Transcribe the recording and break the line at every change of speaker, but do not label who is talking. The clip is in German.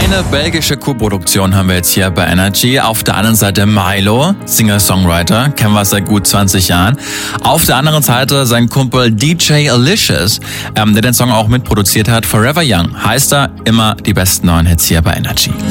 Eine belgische Co-Produktion haben wir jetzt hier bei Energy. Auf der einen Seite Milo, Singer-Songwriter, kennen wir seit gut 20 Jahren. Auf der anderen Seite sein Kumpel DJ Alicious, der den Song auch mitproduziert hat. Forever Young heißt er, immer die besten neuen Hits hier bei Energy.